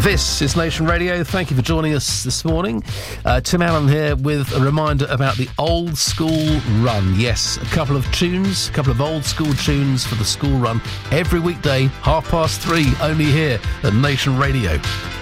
This is Nation Radio. Thank you for joining us this morning. Tim Allen here with a reminder about the Old School Run. Yes, a couple of old school tunes for the school run every weekday, 3:30, only here at Nation Radio.